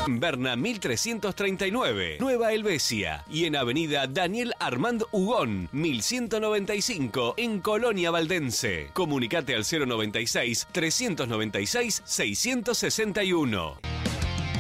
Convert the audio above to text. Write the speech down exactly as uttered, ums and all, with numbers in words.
Berna mil trescientos treinta y nueve, Nueva Helvecia. Y en avenida Daniel Armand Hugón, mil ciento noventa y cinco, en Colonia Valdense. Comunicate al cero noventa y seis, trescientos noventa y seis, seiscientos sesenta y uno.